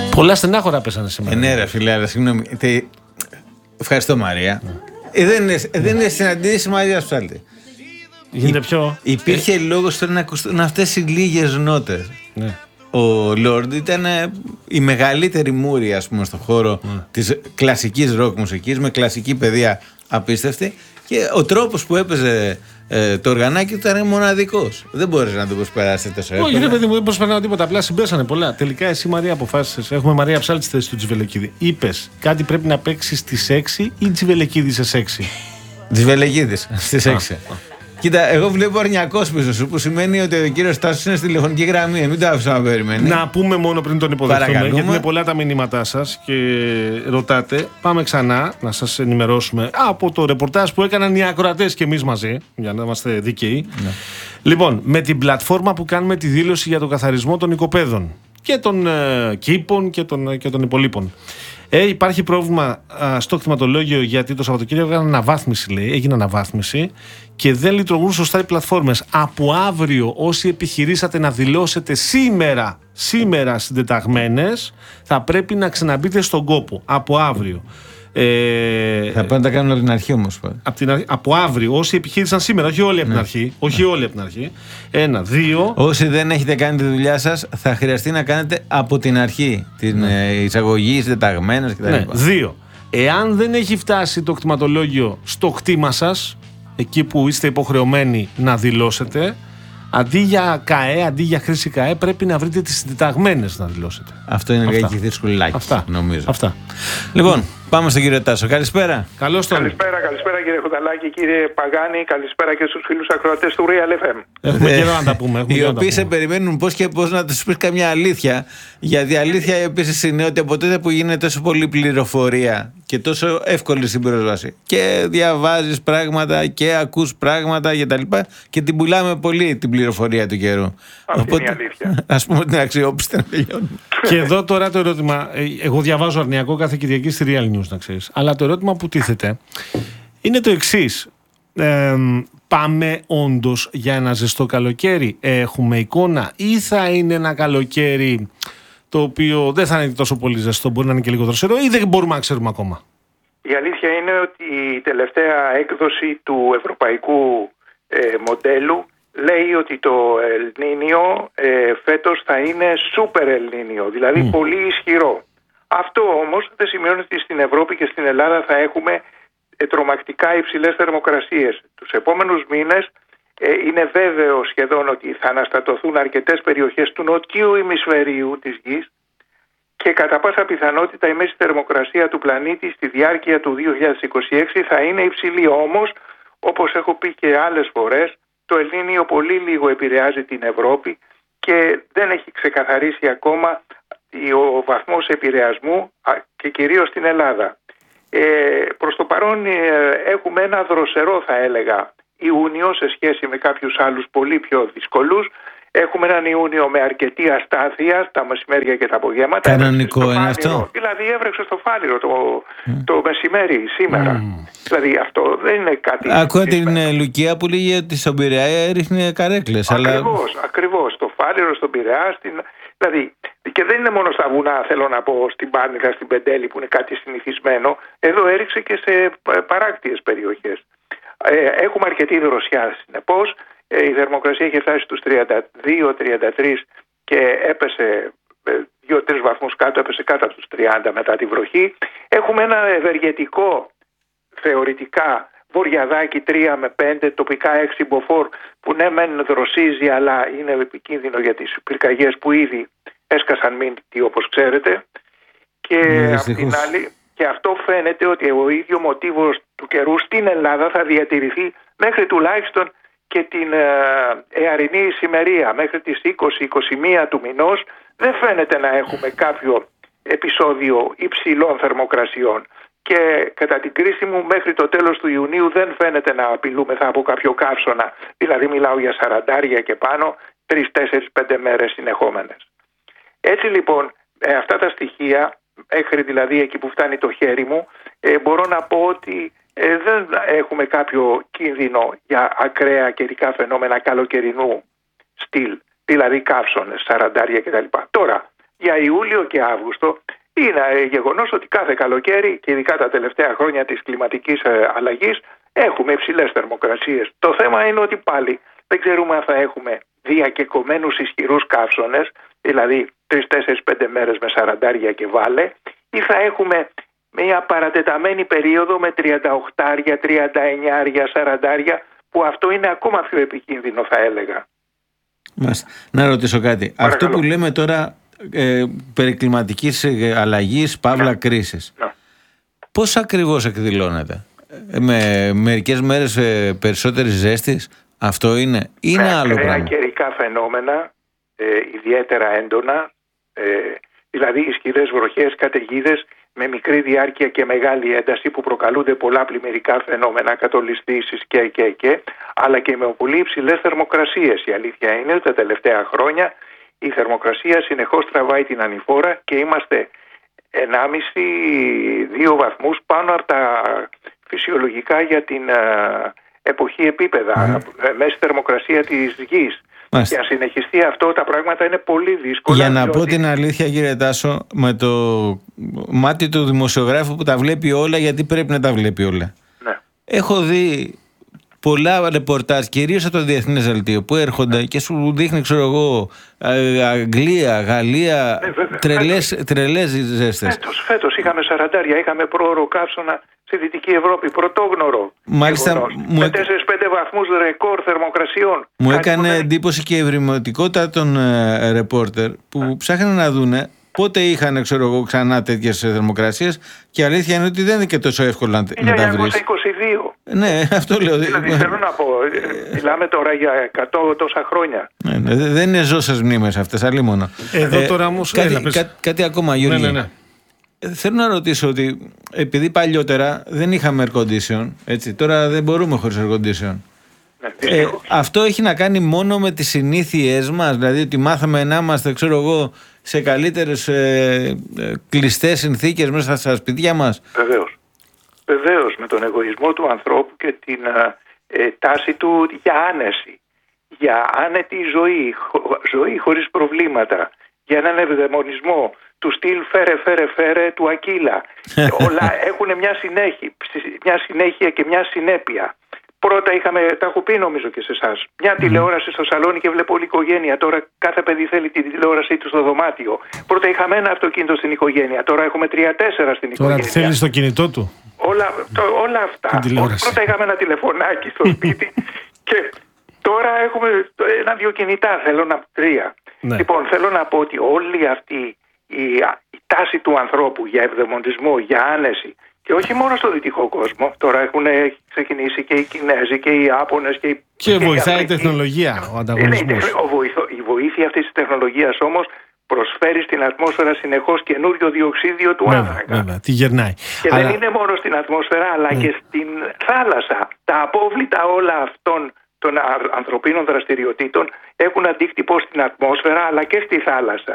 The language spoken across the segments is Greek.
Πολλά στενάχωρα πέσανε σήμερα. Ναι, ρε φίλε, αλλά συγγνώμη. Ευχαριστώ, Μαρία. Δεν είναι συναντήσει Μαρία Ψάλτη. Γίνεται πιο. Υπήρχε λόγος τώρα να ακουστούν αυτές οι λίγες νότες. Ναι. Ο Λόρντ ήταν η μεγαλύτερη μούρη, ας πούμε, στον χώρο της κλασικής ροκ μουσικής, με κλασική παιδεία απίστευτη, και ο τρόπος που έπαιζε το οργανάκι ήταν μοναδικός. Δεν μπορείς να το προσπεράσεις τόσο εύκολα. Όχι, ρε παιδί μου, δεν προσπερνάω τίποτα. Απλά συμπέσανε πολλά. Τελικά εσύ, Μαρία, αποφάσισες. Έχουμε Μαρία Ψάλτη στη θέση του Τζιβελεκίδη. Είπες κάτι πρέπει να παίξει στις 6 ή Τζιβελεκίδη στις 6. Τζιβελεκίδης στις 6. Κοίτα, εγώ βλέπω αρνιακός πίσω σου, που σημαίνει ότι ο κύριος Τάσος είναι στη τηλεφωνική γραμμή. Μην το άφησα να περιμένει. Να πούμε μόνο πριν τον υποδεχτούμε, Παρακαλούμε. γιατί είναι πολλά τα μηνύματά σας και ρωτάτε. Πάμε ξανά να σας ενημερώσουμε από το ρεπορτάζ που έκαναν οι ακροατές και εμείς μαζί, για να είμαστε δίκαιοι. Ναι. Λοιπόν, με την πλατφόρμα που κάνουμε τη δήλωση για τον καθαρισμό των οικοπαίδων και των κήπων και των υπολείπων. Υπάρχει πρόβλημα στο κτηματολόγιο, γιατί το Σαββατοκύριακο έκαναν αναβάθμιση, λέει. Έγινε αναβάθμιση και δεν λειτουργούν σωστά οι πλατφόρμες. Από αύριο, όσοι επιχειρήσατε να δηλώσετε σήμερα συντεταγμένες, θα πρέπει να ξαναμπείτε στον κόπο. Από αύριο. Θα πρέπει να τα κάνουν από την αρχή όμως. Από αύριο, όσοι επιχείρησαν σήμερα, όχι όλοι από την αρχή. Όχι όλοι από την αρχή. 1, 2. Όσοι δεν έχετε κάνει τη δουλειά σας, θα χρειαστεί να κάνετε από την αρχή την εισαγωγή, συντεταγμένες κτλ. 2. Εάν δεν έχει φτάσει το κτηματολόγιο στο κτήμα σας, εκεί που είστε υποχρεωμένοι να δηλώσετε, αντί για ΚΑΕ, αντί για χρήση ΚΑΕ, πρέπει να βρείτε τις συντεταγμένες να δηλώσετε. Αυτό είναι λίγη δύσκολη, νομίζω. Αυτά. Λοιπόν, πάμε στον κύριο Τάσο. Καλησπέρα. Καλώς τον. Καλησπέρα κύριε Χονταλάκη, κύριε Παγάνη, καλησπέρα και στους φίλους ακροατές του Real FM. Έχουμε καιρό να τα πούμε. Οι οποίοι σε περιμένουν πώς και πώς να τους πεις καμιά αλήθεια. Γιατί η αλήθεια επίσης είναι ότι από τότε που γίνεται τόσο πολλή πληροφορία και τόσο εύκολη στην πρόσβαση, και διαβάζεις πράγματα και ακούς πράγματα κτλ. Και την πουλάμε πολύ την πληροφορία του καιρού. Αυτή είναι η αλήθεια. Ας πούμε την αξιόπιστη να τελειώνουμε. Και εδώ τώρα το ερώτημα. Εγώ διαβάζω αρνιακό κάθε Κυριακή στη Real News, να ξέρεις. Αλλά το ερώτημα που τίθεται είναι το εξής. Πάμε όντως για ένα ζεστό καλοκαίρι? Έχουμε εικόνα, ή θα είναι ένα καλοκαίρι το οποίο δεν θα είναι τόσο πολύ ζεστό, μπορεί να είναι και λίγο δροσερό, ή δεν μπορούμε να ξέρουμε ακόμα? Η αλήθεια είναι ότι η τελευταία έκδοση του ευρωπαϊκού μοντέλου λέει ότι το Ελνίνιο φέτος θα είναι σούπερ Ελνίνιο, δηλαδή πολύ ισχυρό. Αυτό όμως δεν σημαίνει ότι στην Ευρώπη και στην Ελλάδα θα έχουμε τρομακτικά υψηλές θερμοκρασίες. Τους επόμενους μήνες είναι βέβαιο σχεδόν ότι θα αναστατωθούν αρκετές περιοχές του νοτιού ημισφαιρίου της Γης και κατά πάσα πιθανότητα η μέση θερμοκρασία του πλανήτη στη διάρκεια του 2026 θα είναι υψηλή. Όμως, όπως έχω πει και άλλες φορές, το Ελνίνιο πολύ λίγο επηρεάζει την Ευρώπη και δεν έχει ξεκαθαρίσει ακόμα ο βαθμός επηρεασμού και κυρίως στην Ελλάδα. Προς το παρόν έχουμε ένα δροσερό, θα έλεγα, Ιούνιο σε σχέση με κάποιους άλλους πολύ πιο δύσκολους. Έχουμε έναν Ιούνιο με αρκετή αστάθεια τα μεσημέρια και τα απογεύματα. Κανονικό είναι αυτό? Δηλαδή έβρεξε στο Φάληρο το μεσημέρι σήμερα. Δηλαδή αυτό δεν είναι κάτι... Ακούω την Λουκία που λέγει ότι στον Πειραιά έριχνε καρέκλες. Ακριβώς. Στο Φάληρο, στον Πειραιά, δηλαδή, και δεν είναι μόνο στα βουνά, θέλω να πω, στην Πάρνηθα, στην Πεντέλη που είναι κάτι συνηθισμένο. Εδώ έριξε και σε παράκτιες περιοχές. Έχουμε αρκετή δροσιά, συνεπώς. Η θερμοκρασία είχε φτάσει στους 32-33 και έπεσε 2-3 βαθμούς κάτω, έπεσε κάτω από τους 30 μετά τη βροχή. Έχουμε ένα ευεργετικό, θεωρητικά, βορειαδάκι 3 με 5, τοπικά 6 μποφόρ, που ναι μεν δροσίζει, αλλά είναι επικίνδυνο για τις πυρκαγιές που ήδη έσκασαν μύτη, όπως ξέρετε. Και απ' την άλλη, και αυτό φαίνεται ότι ο ίδιο μοτίβος του καιρού στην Ελλάδα θα διατηρηθεί μέχρι τουλάχιστον και την εαρινή ησημερία, μέχρι τις 20-21 του μηνός. Δεν φαίνεται να έχουμε κάποιο επεισόδιο υψηλών θερμοκρασιών. Και κατά την κρίση μου, μέχρι το τέλος του Ιουνίου δεν φαίνεται να απειλούμεθα από κάποιο καύσωνα. Δηλαδή μιλάω για 40 και πάνω, 3-4-5 μέρες συνεχόμενες. Έτσι λοιπόν, αυτά τα στοιχεία, μέχρι δηλαδή εκεί που φτάνει το χέρι μου, μπορώ να πω ότι δεν έχουμε κάποιο κίνδυνο για ακραία καιρικά φαινόμενα καλοκαιρινού στυλ, δηλαδή καύσωνες, 40 κτλ. Τώρα, για Ιούλιο και Αύγουστο. Είναι γεγονός ότι κάθε καλοκαίρι και ειδικά τα τελευταία χρόνια της κλιματικής αλλαγής έχουμε υψηλές θερμοκρασίες. Το θέμα είναι ότι πάλι δεν ξέρουμε αν θα έχουμε διακεκομένους ισχυρούς καύσωνες, δηλαδή 3-4-5 μέρες με 40 και βάλε, ή θα έχουμε μια παρατεταμένη περίοδο με 38, 39, 40, που αυτό είναι ακόμα πιο επικίνδυνο, θα έλεγα. Να ρωτήσω κάτι. Παρακαλώ. Αυτό που λέμε τώρα περί κλιματικής αλλαγής, παύλα κρίσης, πώς ακριβώς εκδηλώνεται? Με μερικές μέρες περισσότερης ζέστης, αυτό είναι? Είναι άλλο πράγμα? Καιρικά φαινόμενα, ιδιαίτερα έντονα, δηλαδή ισχυρές βροχές, καταιγίδες με μικρή διάρκεια και μεγάλη ένταση που προκαλούνται πολλά πλημμυρικά φαινόμενα, κατολιστήσεις και αλλά και με πολύ υψηλές θερμοκρασίες. Η αλήθεια είναι ότι τα τελευταία χρόνια η θερμοκρασία συνεχώς τραβάει την ανηφόρα και είμαστε 1,5-2 βαθμούς πάνω από τα φυσιολογικά για την εποχή επίπεδα, μέση θερμοκρασία της γης. Και αν συνεχιστεί αυτό, τα πράγματα είναι πολύ δύσκολα. Για να πω την αλήθεια, κύριε Τάσο, με το μάτι του δημοσιογράφου που τα βλέπει όλα, γιατί πρέπει να τα βλέπει όλα. Ναι. Έχω δει πολλά ρεπορτάζ, κυρίως από το Διεθνές Δελτίο, που έρχονται και σου δείχνει, ξέρω εγώ, Αγγλία, Γαλλία, τρελές ζέστες. Φέτος είχαμε 40, είχαμε πρόωρο καύσωνα στη Δυτική Ευρώπη, πρωτόγνωρο. Μάλιστα, με 4-5 βαθμούς ρεκόρ θερμοκρασιών. Μου έκανε εντύπωση και η ευρηματικότητα των ρεπόρτερ που ψάχναν να δούνε πότε είχαν, ξέρω εγώ, ξανά τέτοιες θερμοκρασίες, και η αλήθεια είναι ότι δεν είναι και τόσο εύκολο να τα βρεις. 1922. Ναι, αυτό λέω. Δηλαδή θέλω να πω, μιλάμε τώρα για 100 τόσα χρόνια. Ναι, δεν είναι ζώσες μνήμες αυτές, αλλήμωνα. Εδώ τώρα όμως... Κάτι ακόμα, Γιώργη. Ναι. Θέλω να ρωτήσω ότι επειδή παλιότερα δεν είχαμε air condition, έτσι, τώρα δεν μπορούμε χωρίς air condition. Αυτό έχει να κάνει μόνο με τις συνήθειές μας, δηλαδή ότι μάθαμε να είμαστε, ξέρω εγώ, σε καλύτερες κλειστές συνθήκες μέσα στα σπίτια μας? Βεβαίως, με τον εγωισμό του ανθρώπου και την τάση του για άνεση, για άνετη ζωή χωρίς προβλήματα, για έναν ευδαιμονισμό του στυλ φέρε του Ακύλα. Όλα έχουν μια συνέχεια και μια συνέπεια. Πρώτα είχαμε, τα έχω πει νομίζω και σε εσάς, μια τηλεόραση στο σαλόνι και βλέπω όλη η οικογένεια. Τώρα κάθε παιδί θέλει την τηλεόρασή του στο δωμάτιο. Πρώτα είχαμε ένα αυτοκίνητο στην οικογένεια. Τώρα έχουμε 3-4 στην οικογένεια. Τώρα θέλει στο κινητό του. Όλα αυτά. Πρώτα είχαμε ένα τηλεφωνάκι στο σπίτι και τώρα έχουμε 1-2 κινητά. Θέλω να 3. Ναι. Λοιπόν, θέλω να πω ότι όλη αυτή η τάση του ανθρώπου για ευδαιμονισμό, για άνεση, και όχι μόνο στο δυτικό κόσμο. Τώρα έχουν ξεκινήσει και οι Κινέζοι και οι Ιάπωνες και βοηθάει η τεχνολογία, ο ανταγωνισμός. Η βοήθεια αυτής της τεχνολογίας όμως προσφέρει στην ατμόσφαιρα συνεχώς καινούριο διοξίδιο του άνθρακα. Βέβαια, τη γερνάει. Και δεν είναι μόνο στην ατμόσφαιρα, αλλά και στην θάλασσα. Τα απόβλητα όλα αυτών των ανθρωπίνων δραστηριοτήτων έχουν αντίκτυπο στην ατμόσφαιρα αλλά και στη θάλασσα.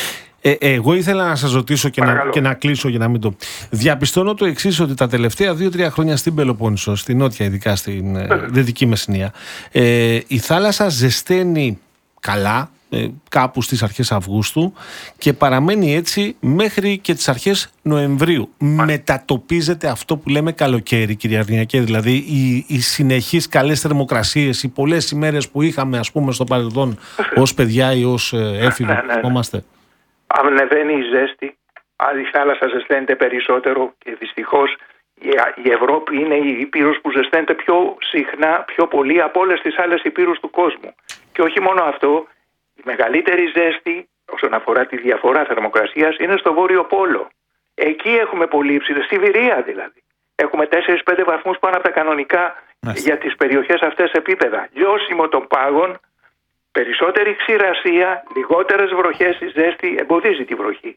Εγώ ήθελα να σας ρωτήσω και να κλείσω για να μην το... Διαπιστώνω το εξής, ότι τα τελευταία 2-3 χρόνια στην Πελοπόννησο, στην νότια ειδικά, στην Δυτική Μεσσηνία, η θάλασσα ζεσταίνει καλά, κάπου στις αρχές Αυγούστου, και παραμένει έτσι μέχρι και τις αρχές Νοεμβρίου. Μετατοπίζεται αυτό που λέμε καλοκαίρι, κυρία Αρνιακέ, δηλαδή οι συνεχείς καλές θερμοκρασίες, οι πολλές ημέρες που είχαμε, ας πούμε, στο παρελθόν ως παιδιά ή ως έφηβοι. Ανεβαίνει η ζέστη, η θάλασσα ζεσταίνεται περισσότερο και δυστυχώς η Ευρώπη είναι η ήπειρος που ζεσταίνεται πιο συχνά, πιο πολύ από όλες τις άλλες ήπειρους του κόσμου. Και όχι μόνο αυτό, η μεγαλύτερη ζέστη όσον αφορά τη διαφορά θερμοκρασίας είναι στο Βόρειο Πόλο. Εκεί έχουμε πολύ υψηλές, στη Σιβηρία δηλαδή. Έχουμε 4-5 βαθμούς πάνω από τα κανονικά για τις περιοχές αυτές επίπεδα. Λιώσιμο των πάγων, περισσότερη ξηρασία, λιγότερες βροχές, η ζέστη εμποδίζει τη βροχή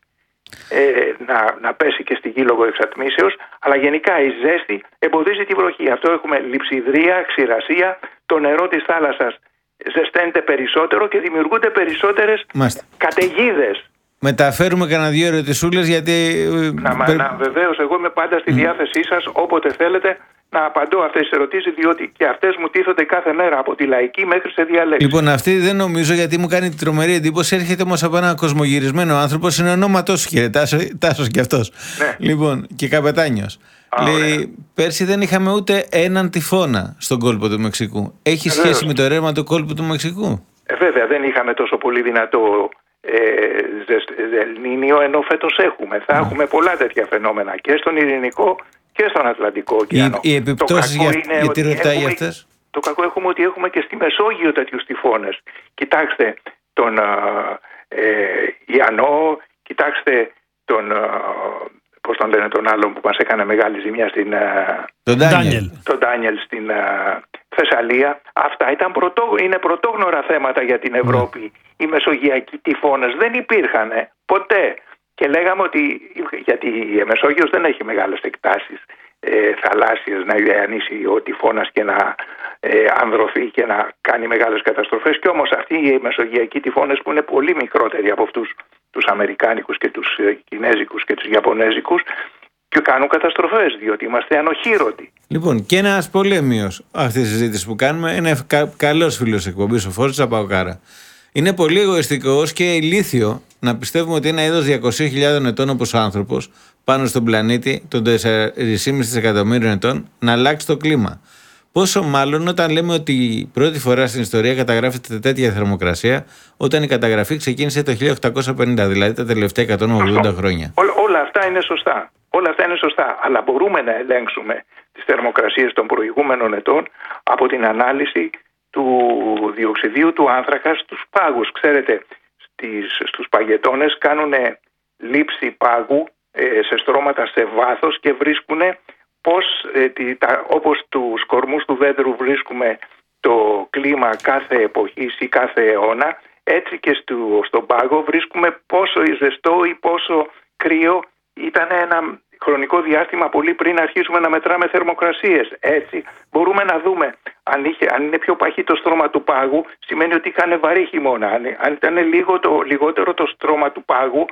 να πέσει και στη γη λόγω εξατμίσεως, αλλά γενικά η ζέστη εμποδίζει τη βροχή. Αυτό έχουμε λειψιδρία, ξηρασία, το νερό της θάλασσας ζεσταίνεται περισσότερο και δημιουργούνται περισσότερες καταιγίδες. Μεταφέρουμε κανένα 2 ερωτησούλες γιατί... Βεβαίως, εγώ είμαι πάντα στη διάθεσή σας όποτε θέλετε να απαντώ αυτές τις ερωτήσεις, διότι και αυτές μου τίθονται κάθε μέρα από τη λαϊκή μέχρι σε διαλέξεις. Λοιπόν, αυτή δεν νομίζω, γιατί μου κάνει τρομερή εντύπωση. Έρχεται όμως από έναν κοσμογυρισμένο άνθρωπο, είναι ονόματός σου, κύριε Τάσος κι αυτός. Ναι. Λοιπόν, και καπετάνιος. Λέει, πέρσι δεν είχαμε ούτε έναν τυφώνα στον κόλπο του Μεξικού. Έχει σχέση με το ρεύμα του κόλπου του Μεξικού? Βέβαια, δεν είχαμε τόσο πολύ δυνατό Ελνίνιο, ενώ φέτος έχουμε. Θα έχουμε πολλά τέτοια φαινόμενα και στον Ειρηνικό και στον Ατλαντικό ωκεανό. Οι επιπτώσεις γιατί ρωτάει για αυτές? Το κακό έχουμε ότι έχουμε και στη Μεσόγειο τέτοιους τυφώνες. Κοιτάξτε τον Ιαννό, κοιτάξτε τον... πώς τον λένε τον άλλον που μας έκανε μεγάλη ζημιά στην... Τον Ντάνιελ. Τον Ντάνιελ στην Θεσσαλία. Αυτά είναι πρωτόγνωρα θέματα για την Ευρώπη. Οι μεσογειακοί τυφώνες δεν υπήρχαν ποτέ. Και λέγαμε ότι, γιατί η Μεσόγειος δεν έχει μεγάλες εκτάσεις θαλάσσιες να ανήσει ο τυφώνας και να ανδρωθεί και να κάνει μεγάλες καταστροφές. Και όμως αυτοί οι μεσογειακοί τυφώνες που είναι πολύ μικρότεροι από αυτούς τους Αμερικάνικους και τους Κινέζικους και τους Ιαπωνέζικους, και κάνουν καταστροφές, διότι είμαστε ανοχήρωτοι. Λοιπόν, και ένας πολέμιος αυτή τη συζήτηση που κάνουμε είναι καλός φίλος εκπομπής, ο Φώτης Απαοκάρα. Είναι πολύ εγωιστικός και ηλίθιο να πιστεύουμε ότι ένα είδος 200.000 ετών όπως ο άνθρωπος πάνω στον πλανήτη των 4,5 δισεκατομμύριων ετών να αλλάξει το κλίμα. Πόσο μάλλον όταν λέμε ότι πρώτη φορά στην ιστορία καταγράφεται τέτοια θερμοκρασία, όταν η καταγραφή ξεκίνησε το 1850, δηλαδή τα τελευταία 180 χρόνια. Όλα αυτά είναι σωστά. Όλα αυτά είναι σωστά. Αλλά μπορούμε να ελέγξουμε τις θερμοκρασίες των προηγούμενων ετών από την ανάλυση του διοξιδίου του άνθρακα στους πάγους. Ξέρετε, στους παγετώνες κάνουν λήψη πάγου σε στρώματα σε βάθος και βρίσκουν πώς, όπως τους κορμούς του δέντρου βρίσκουμε το κλίμα κάθε εποχής ή κάθε αιώνα, έτσι και στον πάγο βρίσκουμε πόσο ζεστό ή πόσο κρύο ήταν ένα χρονικό διάστημα πολύ πριν αρχίσουμε να μετράμε θερμοκρασίες. Έτσι μπορούμε να δούμε αν είναι πιο παχύ το στρώμα του πάγου, σημαίνει ότι είχαν βαρύ χειμώνα. Αν ήταν λιγότερο το στρώμα του πάγου,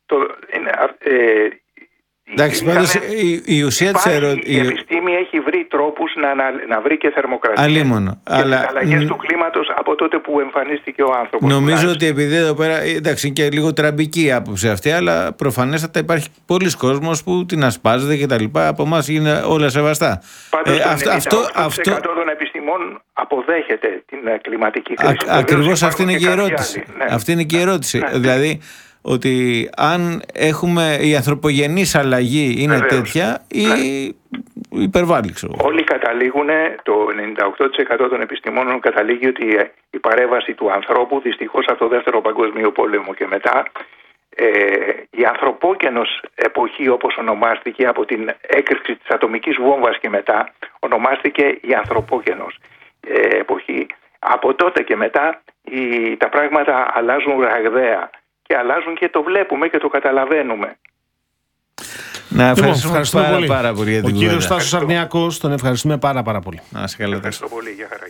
εντάξει, πάντως η ουσία της ερώτησης... Η επιστήμη έχει βρει τρόπους να βρει και θερμοκρασία. Αλίμονο. Και τις αλλαγές του κλίματος από τότε που εμφανίστηκε ο άνθρωπος. Νομίζω ότι επειδή εδώ πέρα, εντάξει, είναι και λίγο τραμπική άποψη αυτή, αλλά προφανέστατα υπάρχει πολλοί κόσμος που την ασπάζεται και τα λοιπά. Από εμάς είναι όλα σεβαστά. Πάντως το 98% των επιστημών αποδέχεται την κλιματική κρίση. Ακριβώς αυτή είναι και η ερώτηση. Ναι. Αυτή είναι και η ερώτηση. Ναι. Δηλαδή, ότι αν έχουμε η ανθρωπογενής αλλαγή είναι τέτοια ή υπερβάλλει, ξέρω. Όλοι καταλήγουν, το 98% των επιστημόνων καταλήγει ότι η παρέμβαση του ανθρώπου, δυστυχώς από το Δεύτερο Παγκόσμιο Πόλεμο και μετά, η ανθρωπόγενος εποχή, όπως ονομάστηκε από την έκρηξη της ατομικής βόμβας και μετά, ονομάστηκε η ανθρωπόγενος εποχή. Από τότε και μετά τα πράγματα αλλάζουν ραγδαία. Και αλλάζουν και το βλέπουμε και το καταλαβαίνουμε. Να ευχαριστούμε πάρα πολύ για την κουβέντα. Ο κύριος Τάσος Αρνιακός, τον ευχαριστούμε πάρα πολύ. Να είσαι καλά. Ευχαριστώ πολύ. Γεια χαρά.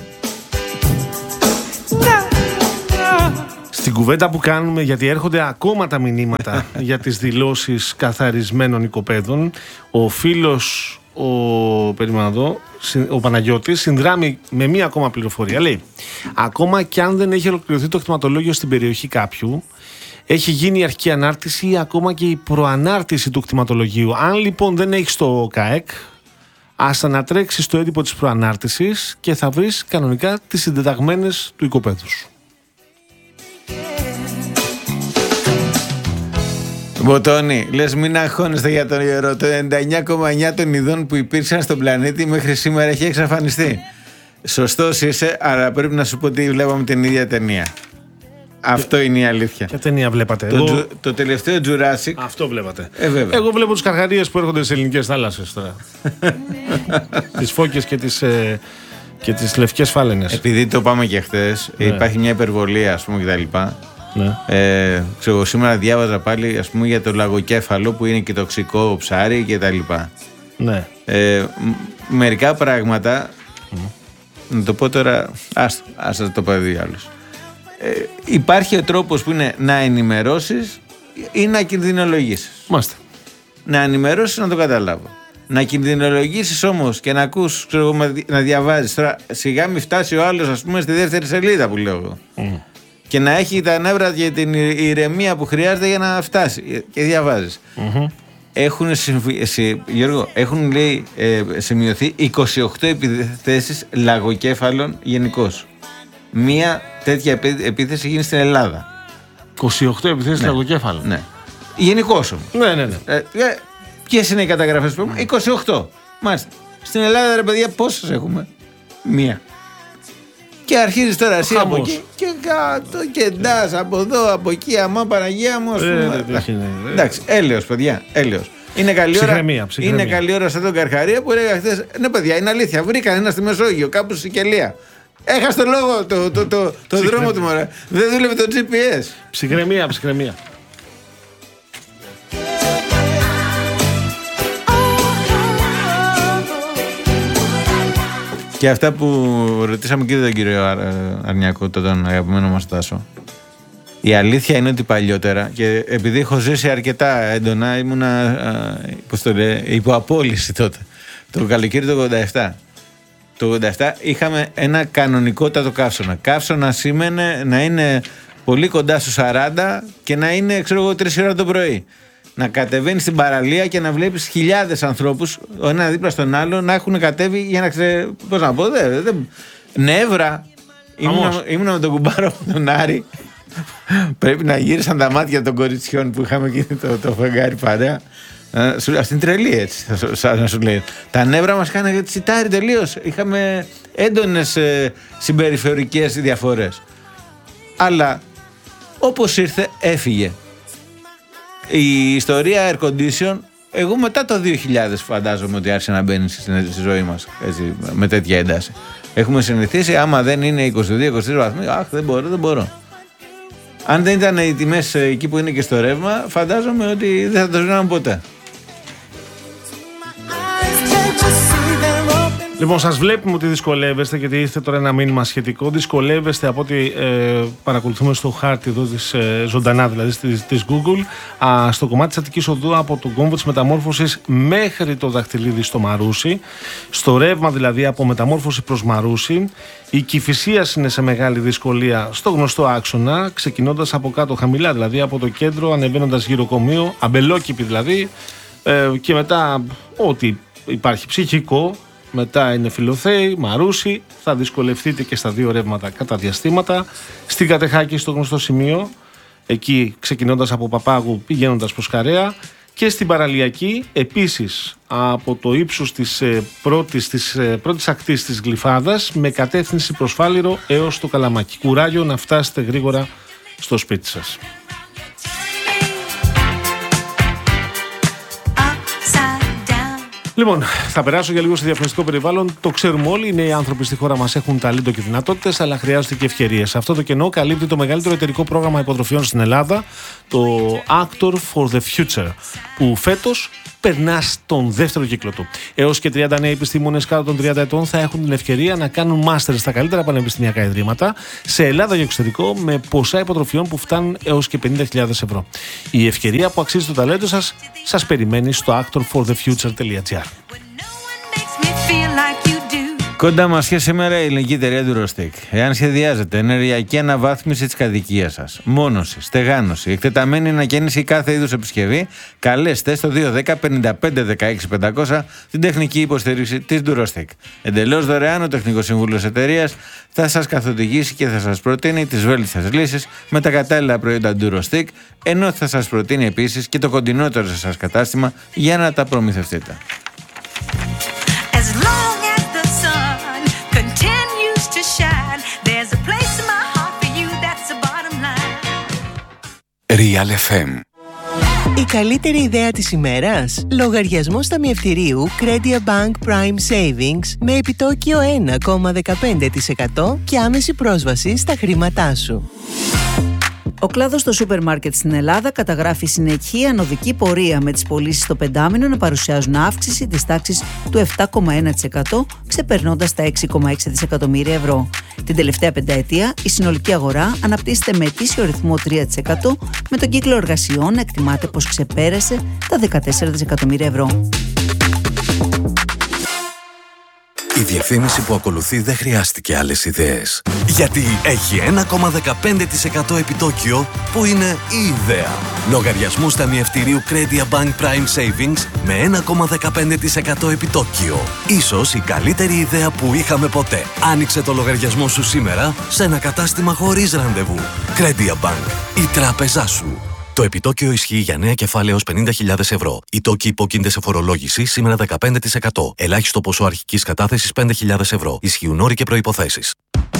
Στην κουβέντα που κάνουμε, γιατί έρχονται ακόμα τα μηνύματα για τις δηλώσεις καθαρισμένων οικοπαίδων, ο φίλος ο Παναγιώτης συνδράμει με μία ακόμα πληροφορία. Λέει, ακόμα και αν δεν έχει ολοκληρωθεί το κτηματολόγιο στην περιοχή κάποιου, έχει γίνει η αρχική ανάρτηση ή ακόμα και η προανάρτηση του κτηματολογίου. Αν λοιπόν δεν έχεις το ΚΑΕΚ, ας ανατρέξεις το έντυπο της προανάρτησης και θα βρεις κανονικά τις συντεταγμένες του οικοπαίδους. Μποτώνη, λες μην αγχώνεστε για τον ιερό. Το 99,9 των ειδών που υπήρξαν στον πλανήτη μέχρι σήμερα έχει εξαφανιστεί. Σωστός είσαι, αλλά πρέπει να σου πω ότι βλέπαμε την ίδια ταινία. Αυτό είναι η αλήθεια. Ποια ταινία βλέπατε? Το τελευταίο Jurassic. Αυτό βλέπατε. Βέβαια. Εγώ βλέπω τους καρχαρίες που έρχονται σε ελληνικές θάλασσες τώρα. Τις φώκες και τις λευκές φάλαινες. Επειδή το πάμε και χθες, υπάρχει μια υπερβολή, ας πούμε, κτλ. Ναι. Ξέρω, σήμερα διάβαζα πάλι, ας πούμε, για το λαγοκέφαλο που είναι και τοξικό ψάρι και τα λοιπά. Ναι. Μερικά πράγματα να το πω τώρα, άστο το πω δύο άλλους. Υπάρχει ο τρόπος που είναι να ενημερώσεις ή να κινδυνολογήσεις. Μάστε. Να ενημερώσεις, να το καταλάβω. Να κινδυνολογήσεις όμως και να ακούς, να διαβάζεις. Τώρα σιγά μη φτάσει ο άλλος, ας πούμε, στη δεύτερη σελίδα που λέω εγώ. Και να έχει τα νεύρα και την ηρεμία που χρειάζεται για να φτάσει. Και διαβάζεις. Γιώργο, έχουν λέει σημειωθεί 28 επιθέσεις λαγοκέφαλων γενικώς. Μία τέτοια επίθεση γίνει στην Ελλάδα. 28 επιθέσεις λαγοκέφαλων. Ναι. Γενικώς όμως. Ναι. Ποιες είναι οι καταγραφές που έχουμε? 28. Μάλιστα. Στην Ελλάδα, ρε παιδιά, πόσες έχουμε? Μία. Και αρχίζεις τώρα εσύ από εκεί και κάτω και ντάς από εδώ, από εκεί, αμά Παναγία μου. Εντάξει, έλεος παιδιά, έλεος. Είναι καλή ώρα σαν τον Καρχαρία που έλεγα χθες, ναι παιδιά, είναι αλήθεια, βρήκαν ένα στη Μεσόγειο, κάπου στη Σικελία. Έχασε το λόγο, το δρόμο του μωρέ. Δεν δούλευε το GPS. Ψυχραιμία. Και αυτά που ρωτήσαμε και τον κύριο Αρνιακό, τον αγαπημένο μας Τάσο. Η αλήθεια είναι ότι παλιότερα, και επειδή έχω ζήσει αρκετά έντονα, ήμουνα υπό απόλυση τότε, το καλοκαίρι του 87. Το 87 είχαμε ένα κανονικότατο καύσωνα. Καύσωνα σήμαινε να είναι πολύ κοντά στους 40 και να είναι, 3 ώρα το πρωί. Να κατεβαίνει στην παραλία και να βλέπεις χιλιάδες ανθρώπους, ο ένα δίπλα στον άλλο, να έχουν κατέβει για να πώς να πω, νεύρα. Ήμουνα με τον κουμπάρο τον Άρη. Πρέπει να γύρισαν τα μάτια των κοριτσιών που είχαμε εκεί το φεγγάρι παρέα. Στην τρελή έτσι, να σου λέει. Τα νεύρα μας είχαν τσιτάρει τελείως. Είχαμε έντονες συμπεριφορικές διαφορές. Αλλά όπως ήρθε, έφυγε. Η ιστορία air condition, εγώ μετά το 2000 φαντάζομαι ότι άρχισε να μπαίνει στη ζωή μας έτσι, με τέτοια ένταση. Έχουμε συνηθίσει, άμα δεν είναι 22-23 βαθμοί, δεν μπορώ. Αν δεν ήταν οι τιμές εκεί που είναι και στο ρεύμα, φαντάζομαι ότι δεν θα το ζήναμε ποτέ. Λοιπόν, σας βλέπουμε ότι δυσκολεύεστε, γιατί ήρθε τώρα ένα μήνυμα σχετικό. Δυσκολεύεστε από ό,τι παρακολουθούμε στο χάρτη εδώ ζωντανά, δηλαδή της Google, στο κομμάτι της Αττικής Οδού από τον κόμβο της Μεταμόρφωσης μέχρι το Δαχτυλίδι στο Μαρούσι. Στο ρεύμα δηλαδή από Μεταμόρφωση προς Μαρούσι. Η Κηφισίας είναι σε μεγάλη δυσκολία στο γνωστό άξονα, ξεκινώντας από κάτω χαμηλά, δηλαδή από το κέντρο, ανεβαίνοντας γύρω Κομείο, Αμπελόκηπη δηλαδή, και μετά ό,τι υπάρχει ψυχικό. Μετά είναι Φιλοθέη, Μαρούσι, θα δυσκολευτείτε και στα δύο ρεύματα κατά διαστήματα. Στην Κατεχάκη, στο γνωστό σημείο, εκεί ξεκινώντας από Παπάγου πηγαίνοντας προς Καρέα. Και στην Παραλιακή, επίσης από το ύψος της πρώτης ακτής της Γλυφάδας, με κατεύθυνση προς Φάληρο έως το Καλαμάκι. Κουράγιο να φτάσετε γρήγορα στο σπίτι σας. Λοιπόν, θα περάσω για λίγο στο διαφημιστικό περιβάλλον. Το ξέρουμε όλοι, οι νέοι άνθρωποι στη χώρα μας έχουν ταλέντο και δυνατότητες, αλλά χρειάζονται και ευκαιρίες. Αυτό το κενό καλύπτει το μεγαλύτερο εταιρικό πρόγραμμα υποτροφιών στην Ελλάδα, το Actor for the Future, που φέτος περνά στον δεύτερο κύκλο του. Έως και 30 νέοι επιστήμονες κάτω των 30 ετών θα έχουν την ευκαιρία να κάνουν μάστερ στα καλύτερα πανεπιστημιακά ιδρύματα σε Ελλάδα και εξωτερικό, με ποσά υποτροφιών που φτάνουν έως και 50.000 ευρώ. Η ευκαιρία που αξίζει το ταλέντο σας περιμένει στο actorforthefuture.gr. Κοντά μας και σήμερα η ελληνική εταιρεία Durostec. Εάν σχεδιάζετε ενεργειακή αναβάθμιση της κατοικίας σας, μόνωση, στεγάνωση, εκτεταμένη ανακαίνιση ή κάθε είδους επισκευή, καλέστε στο 210-55-16-500 την τεχνική υποστήριξη της Durostec. Εντελώς δωρεάν, ο τεχνικός σύμβουλος εταιρείας θα σας καθοδηγήσει και θα σας προτείνει τις βέλτιστες λύσεις με τα κατάλληλα προϊόντα Durostec, ενώ θα σας προτείνει επίσης και το κοντινότερο σε σας κατάστημα για να τα προμηθευτείτε. Real FM. Η καλύτερη ιδέα της ημέρας? Λογαριασμός ταμιευτηρίου Credia Bank Prime Savings με επιτόκιο 1,15% και άμεση πρόσβαση στα χρήματά σου. Ο κλάδος των σούπερ μάρκετ στην Ελλάδα καταγράφει συνεχή ανωδική πορεία, με τις πωλήσεις στο πεντάμηνο να παρουσιάζουν αύξηση της τάξης του 7,1%, ξεπερνώντας τα 6,6 δισεκατομμύρια ευρώ. Την τελευταία πενταετία, η συνολική αγορά αναπτύσσεται με ετήσιο ρυθμό 3%, με τον κύκλο εργασιών να εκτιμάται πως ξεπέρασε τα 14 δισεκατομμύρια ευρώ. Η διαφήμιση που ακολουθεί δεν χρειάστηκε άλλες ιδέες. Γιατί έχει 1,15% επιτόκιο που είναι η ιδέα. Λογαριασμούς ταμιευτηρίου Credit Bank Prime Savings με 1,15% επιτόκιο. Ίσως η καλύτερη ιδέα που είχαμε ποτέ. Άνοιξε το λογαριασμό σου σήμερα σε ένα κατάστημα χωρίς ραντεβού. Credit Bank. Η τράπεζά σου. Το επιτόκιο ισχύει για νέα κεφάλαια έως 50.000 ευρώ. Οι τόκοι υπόκεινται σε φορολόγηση σήμερα 15%. Ελάχιστο ποσό αρχικής κατάθεσης 5.000 ευρώ. Ισχύουν όροι και προϋποθέσεις.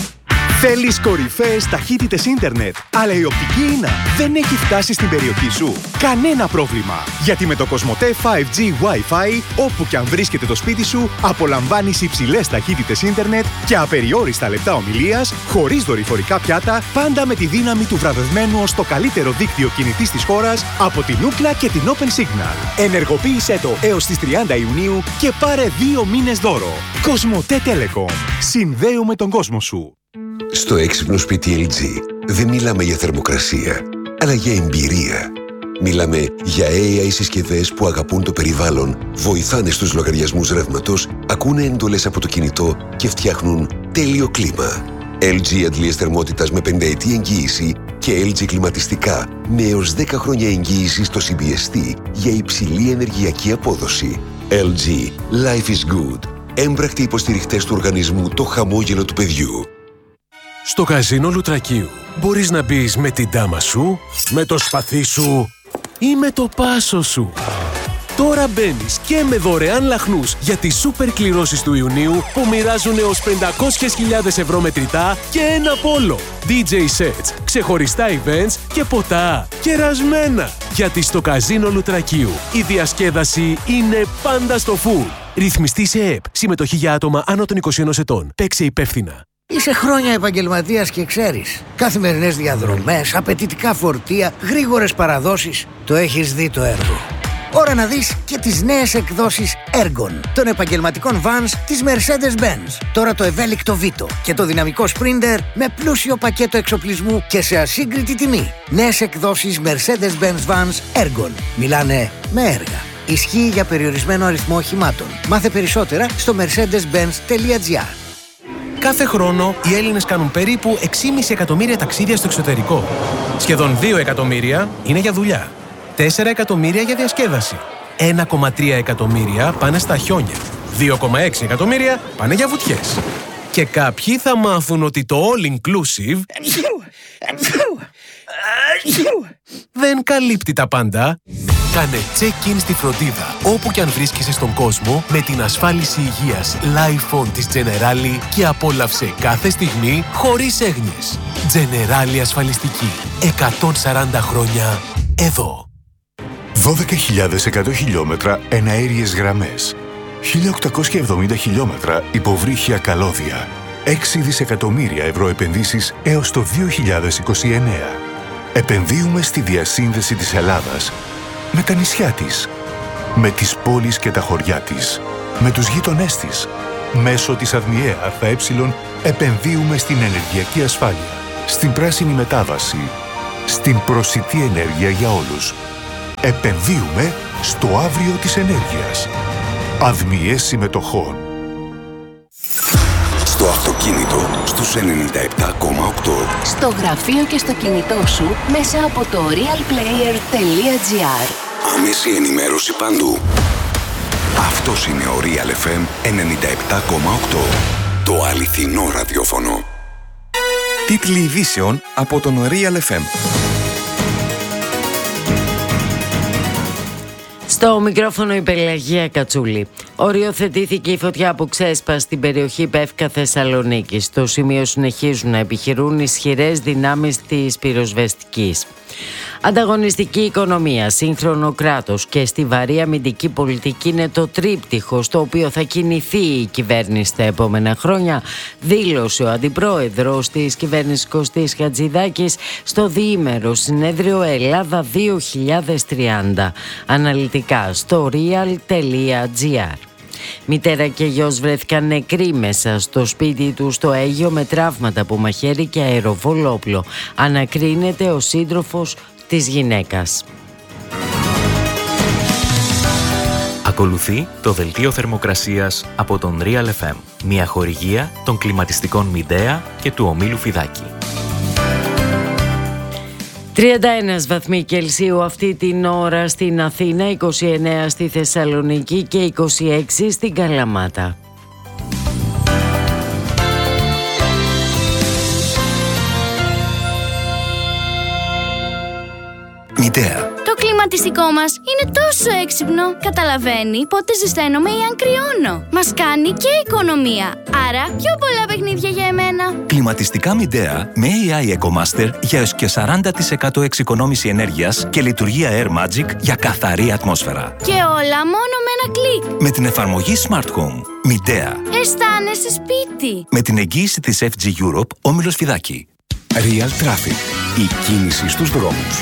Θέλεις κορυφαίες ταχύτητες ίντερνετ, αλλά η οπτική ίνα δεν έχει φτάσει στην περιοχή σου? Κανένα πρόβλημα! Γιατί με το Κοσμοτέ 5G Wi-Fi, όπου και αν βρίσκεται το σπίτι σου, απολαμβάνεις υψηλές ταχύτητες ίντερνετ και απεριόριστα λεπτά ομιλίας, χωρίς δορυφορικά πιάτα, πάντα με τη δύναμη του βραβευμένου ως το καλύτερο δίκτυο κινητής της χώρας από την Ookla και την Open Signal. Ενεργοποίησέ το έως τις 30 Ιουνίου και πάρε 2 μήνες δώρο. Κοσμοτέ Telecom. Συνδέουμε τον κόσμο σου. Στο έξυπνο σπίτι LG δεν μιλάμε για θερμοκρασία, αλλά για εμπειρία. Μιλάμε για AI συσκευές που αγαπούν το περιβάλλον, βοηθάνε στους λογαριασμούς ρεύματος, ακούνε εντολές από το κινητό και φτιάχνουν τέλειο κλίμα. LG αντλίες θερμότητας με 5 ετή εγγύηση και LG κλιματιστικά με έως 10 χρόνια εγγύηση στο CBST για υψηλή ενεργειακή απόδοση. LG. Life is good. Έμπρακτοι υποστηριχτές του οργανισμού Το Χαμόγελο του Παιδιού. Στο καζίνο Λουτρακίου μπορείς να μπεις με την τάμα σου, με το σπαθί σου ή με το πάσο σου. Τώρα μπαίνεις και με δωρεάν λαχνούς για τις σούπερ κληρώσεις του Ιουνίου που μοιράζουν έως 500.000 ευρώ μετρητά και ένα πόλο. DJ sets, ξεχωριστά events και ποτά. Κερασμένα! Γιατί στο καζίνο Λουτρακίου η διασκέδαση είναι πάντα στο full. Ρυθμιστή σε ΕΠ. Συμμετοχή για άτομα άνω των 21 ετών. Παίξε υπεύθυνα. Είσαι χρόνια επαγγελματίας και ξέρεις. Καθημερινές διαδρομές, απαιτητικά φορτία, γρήγορες παραδόσεις. Το έχεις δει το έργο. Ώρα να δεις και τις νέες εκδόσεις Ergon των επαγγελματικών vans της Mercedes-Benz. Τώρα το ευέλικτο Vito και το δυναμικό Sprinter με πλούσιο πακέτο εξοπλισμού και σε ασύγκριτη τιμή. Νέες εκδόσεις Mercedes-Benz vans Ergon. Μιλάνε με έργα. Ισχύει για περιορισμένο αριθμό οχημάτων. Μάθε περισσότερα στο mercedes-benz.gr. Κάθε χρόνο οι Έλληνες κάνουν περίπου 6,5 εκατομμύρια ταξίδια στο εξωτερικό. Σχεδόν 2 εκατομμύρια είναι για δουλειά. 4 εκατομμύρια για διασκέδαση. 1,3 εκατομμύρια πάνε στα χιόνια. 2,6 εκατομμύρια πάνε για βουτιές. Και κάποιοι θα μάθουν ότι το all inclusive δεν καλύπτει τα πάντα. Κάνε check-in στη φροντίδα όπου και αν βρίσκεσαι στον κόσμο με την ασφάλιση υγείας Life On της Generali και απόλαυσε κάθε στιγμή χωρίς έγνοιες. Generali ασφαλιστική. 140 χρόνια εδώ. 12.100 χιλιόμετρα εναέριες γραμμές. 1.870 χιλιόμετρα υποβρύχια καλώδια. 6 δισεκατομμύρια ευρώ επενδύσεις έως το 2029. Επενδύουμε στη διασύνδεση της Ελλάδας με τα νησιά της, με τις πόλεις και τα χωριά της, με τους γείτονές της. Μέσω της ΑΔΜΙΕ ΑΕ επενδύουμε στην ενεργειακή ασφάλεια, στην πράσινη μετάβαση, στην προσιτή ενέργεια για όλους. Επενδύουμε στο αύριο της ενέργειας. ΑΔΜΙΕ συμμετοχών. Στο αυτοκίνητο στους 97,8. Στο γραφείο και στο κινητό σου μέσα από το realplayer.gr. Άμεση ενημέρωση παντού. Αυτός είναι ο Real FM 97,8. Το αληθινό ραδιόφωνο. Τίτλοι ειδήσεων από τον Real FM. Στο μικρόφωνο η Πελαγία Κατσούλη. Οριοθετήθηκε η φωτιά που ξέσπασε στην περιοχή Πεύκα Θεσσαλονίκης. Στο σημείο συνεχίζουν να επιχειρούν ισχυρές δυνάμεις της πυροσβεστικής. Ανταγωνιστική οικονομία, σύγχρονο κράτος και στιβαρή αμυντική πολιτική είναι το τρίπτυχο στο οποίο θα κινηθεί η κυβέρνηση τα επόμενα χρόνια, δήλωσε ο αντιπρόεδρος της κυβέρνησης Κωστής Χατζηδάκης στο διήμερο συνέδριο Ελλάδα 2030. Αναλυτικά στο real.gr. Μητέρα και γιος βρέθηκαν νεκροί μέσα στο σπίτι του στο Αίγιο με τραύματα από μαχαίρι και αεροβολόπλο. Ανακρίνεται ο σύντροφος της γυναίκας. Ακολουθεί το δελτίο θερμοκρασίας από τον Real FM, μια χορηγία των κλιματιστικών Μιντέα και του ομίλου Φιδάκη. 31 βαθμοί Κελσίου αυτή την ώρα στην Αθήνα, 29 στη Θεσσαλονίκη και 26 στην Καλαμάτα. Μιντέα. Το κλιματιστικό μας είναι τόσο έξυπνο. Καταλαβαίνει πότε ζεσταίνομαι ή αν κρυώνω. Μας κάνει και οικονομία. Άρα πιο πολλά παιχνίδια για εμένα. Κλιματιστικά Μιντέα με AI EcoMaster για έως και 40% εξοικονόμηση ενέργειας και λειτουργία Air Magic για καθαρή ατμόσφαιρα. Και όλα μόνο με ένα κλικ. Με την εφαρμογή Smart Home. Μιντέα. Αισθάνεσαι σπίτι. Με την εγγύηση της FG Europe, όμιλος Φιδάκη. Real Traffic. Η κίνηση στους δρόμους.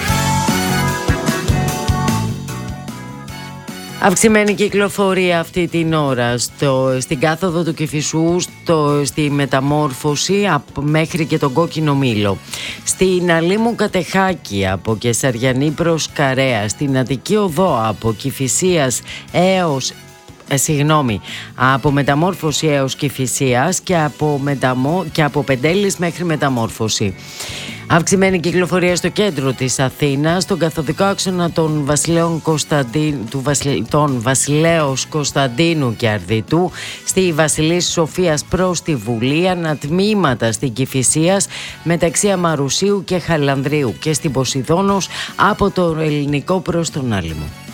Αυξημένη κυκλοφορία αυτή την ώρα στην κάθοδο του Κηφισού, στη μεταμόρφωση μέχρι και τον Κόκκινο Μήλο. Στην Αλήμου Κατεχάκη από Κεσαριανή προς Καρέα, στην Αττική Οδό από Κηφισίας έως από μεταμόρφωση έως Κηφισίας και από Πεντέλης μέχρι μεταμόρφωση. Αυξημένη κυκλοφορία στο κέντρο της Αθήνας, στον καθοδικό άξονα των Βασιλέως Κωνσταντίνου και Αρδιτού, στη Βασιλής Σοφίας προς τη Βουλή, ανατμήματα στην Κηφισίας μεταξύ Αμαρουσίου και Χαλανδρίου και στην Ποσειδώνος από το Ελληνικό προς τον Άλυμο.